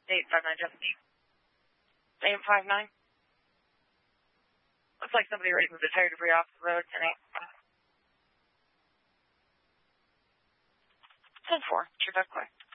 859 Jesse. 859. Looks like somebody already moved a tire debris off the road tonight. 10-4, Trevecque.